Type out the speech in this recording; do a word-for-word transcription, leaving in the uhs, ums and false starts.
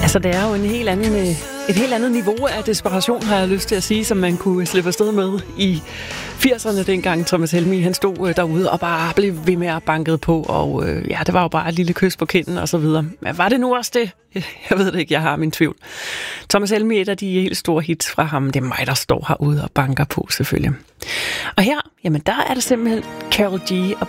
Altså, det er jo en helt anden, et helt andet niveau af desperation, har jeg lyst til at sige, som man kunne slippe afsted med i firserne, dengang Thomas Helmig, han stod derude og bare blev ved med at banke på, og ja, det var jo bare et lille kys på kinden og så videre. Men var det nu også det? Jeg ved det ikke, jeg har min tvivl. Thomas Helmig, et af de helt store hits fra ham, det er mig, der står herude og banker på, selvfølgelig. Og her, jamen der er det simpelthen Karol G og